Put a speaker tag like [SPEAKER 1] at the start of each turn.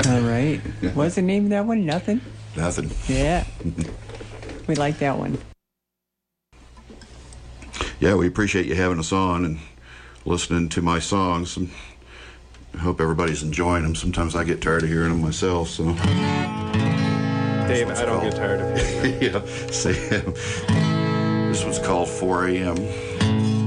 [SPEAKER 1] All right. What's the name of that one? Nothing?
[SPEAKER 2] Nothing.
[SPEAKER 1] Yeah. We like that one.
[SPEAKER 2] Yeah, we appreciate you having us on and listening to my songs. I hope everybody's enjoying them. Sometimes I get tired of hearing them myself, so.
[SPEAKER 3] Dave, I don't get tired of hearing them.
[SPEAKER 2] Yeah, Sam. This one's called 4 a.m.